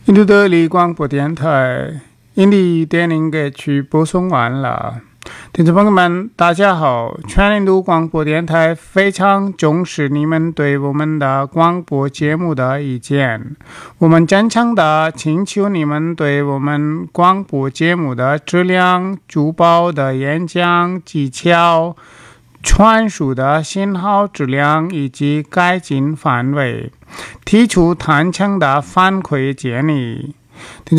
印度德里广播电台印地电影歌曲播送完了。听众朋友们，大家好！全印度广播电台非常重视你们对我们的广播节目的意见，我们真诚地请求你们对我们广播节目的质量、主播的演讲技巧、传输的信号质量以及改进范围提出坦诚的反馈建议。